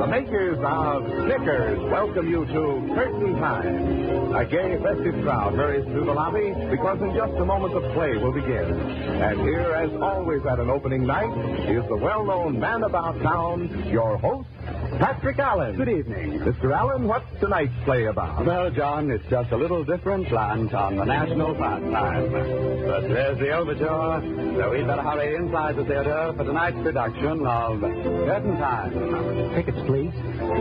The makers of Snickers welcome you to Curtain Time. A gay, festive crowd hurries through the lobby because in just a moment the play will begin. And here, as always at an opening night, is the well-known man about town, your host, Patrick Allen. Good evening. Mr. Allen, what's tonight's play about? Well, John, it's just a little different slant on the national pastime. But there's the overture, so we'd better hurry inside the theater for tonight's production of Curtain Time. Tickets, please.